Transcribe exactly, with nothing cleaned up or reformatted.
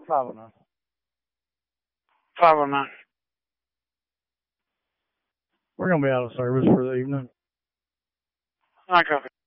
five oh nine. five oh nine. We're going to be out of service for the evening. I copy.